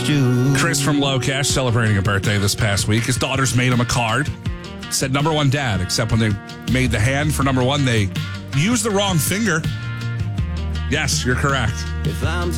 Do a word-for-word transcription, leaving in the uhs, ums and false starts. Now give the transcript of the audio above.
you. Chris from Locash celebrating a birthday this past week. His daughters made him a card. Said number one dad, except when they made the hand for number one, they used the wrong finger. Yes, you're correct. If I'm